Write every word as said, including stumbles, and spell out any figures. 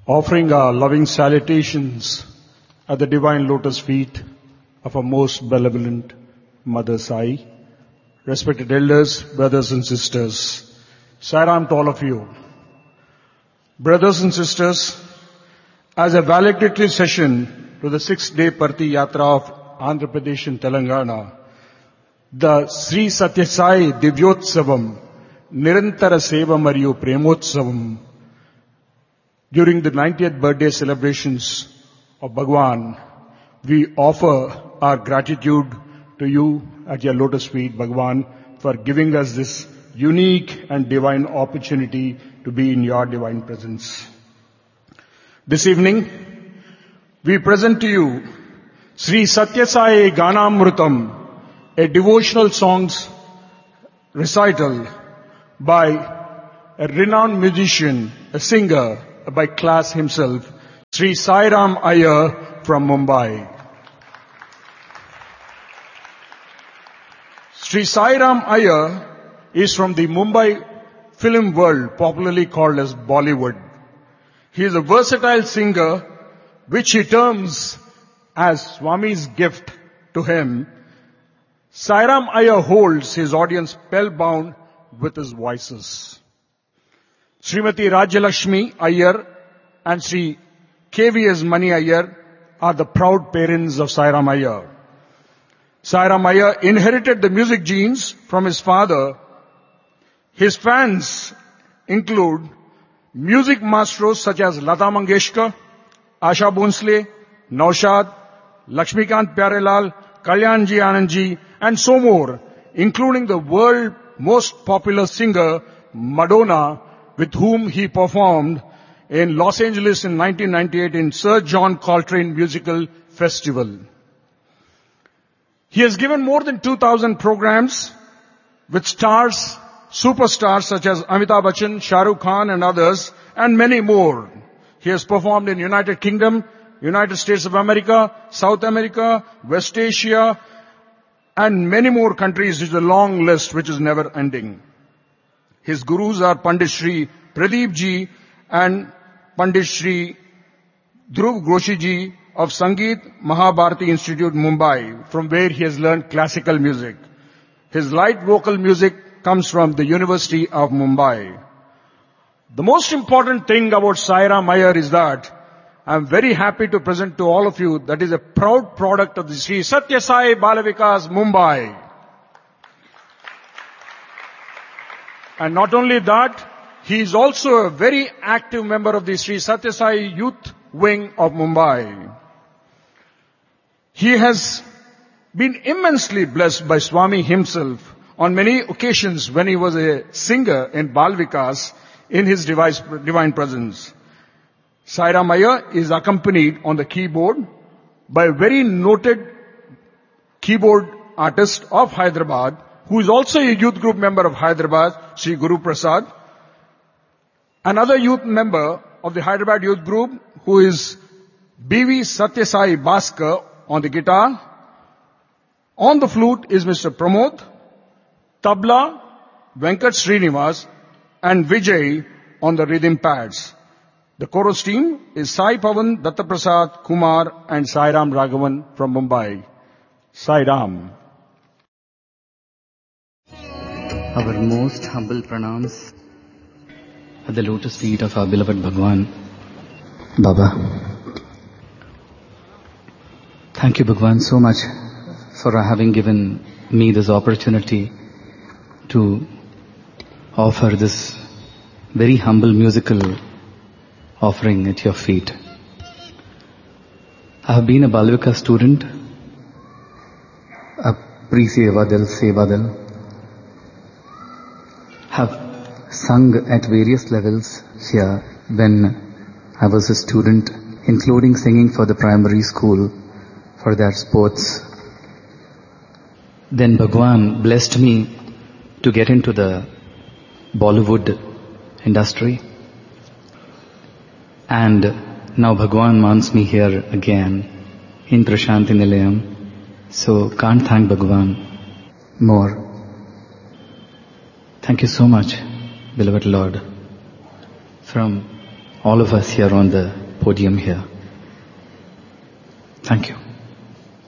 offering our loving salutations at the divine lotus feet of our most benevolent Mother Sai. Respected elders, brothers and sisters, Sai Ram to all of you. Brothers and sisters, as a valedictory session to the six-day Parthi Yatra of Andhra Pradesh and Telangana, the Sri Satya Sai Divyotsavam, Nirantara Seva Mariyu Premotsavam, during the ninetieth birthday celebrations of Bhagwan, we offer our gratitude to you at your lotus feet, Bhagwan, for giving us this unique and divine opportunity to be in your divine presence. This evening, we present to you Sri Satya Sai Ganamrutam, a devotional songs recital by a renowned musician, a singer by class himself, Sri Sai Ram Iyer from Mumbai. Sri Sai Ram Iyer is from the Mumbai film world, popularly called as Bollywood. He is a versatile singer, which he terms as Swami's gift to him. Sai Ram Iyer holds his audience spellbound with his voices. Srimati Rajalakshmi Iyer and Sri K V S Mani Iyer are the proud parents of Sai Ram Iyer. Sai Ram Iyer inherited the music genes from his father. His fans include music maestros such as Lata Mangeshkar, Asha Bhonsle, Naushad, Lakshmikant Pyarelal, Kalyanji Anandji, and so more, including the world most popular singer Madonna, with whom he performed in Los Angeles in nineteen ninety-eight in Sir John Coltrane Musical Festival. He has given more than two thousand programs with stars, superstars such as Amitabh Bachchan, Shah Rukh Khan and others, and many more. He has performed in United Kingdom, United States of America, South America, West Asia, and many more countries. It's a long list which is never ending. His gurus are Pandit Shri Pradeep Ji and Pandit Shri Dhruv Ghoshi Ji of Sangeet Mahabharati Institute, Mumbai, from where he has learned classical music. His light vocal music comes from the University of Mumbai. The most important thing about Sai Ram Iyer is that I'm very happy to present to all of you that is a proud product of the Sri Satya Sai Bala Vikas Mumbai. And not only that, he is also a very active member of the Sri Satya Sai Youth Wing of Mumbai. He has been immensely blessed by Swami himself on many occasions when he was a singer in Bal Vikas in his divine presence. Sai Ram Iyer is accompanied on the keyboard by a very noted keyboard artist of Hyderabad, who is also a youth group member of Hyderabad, Sri Guru Prasad. Another youth member of the Hyderabad youth group, who is B V Satya Sai Bhaskar on the guitar. On the flute is Mister Pramod, tabla, Venkat Srinivas, and Vijay on the rhythm pads. The chorus team is Sai Pavan, Datta Prasad, Kumar, and Sai Ram Raghavan from Mumbai. Sai Ram. Our most humble pranams at the lotus feet of our beloved Bhagwan. Baba. Thank you, Bhagwan, so much for having given me this opportunity to offer this very humble musical offering at your feet. I have been a Bal Vikas student, a pre-Sevadal, Sevadal, have sung at various levels here when I was a student, including singing for the primary school, for their sports. Then Bhagwan blessed me to get into the Bollywood industry. And now Bhagwan wants me here again in Prashanti Nilayam. So can't thank Bhagwan more. Thank you so much, beloved Lord. From all of us here on the podium here. Thank you.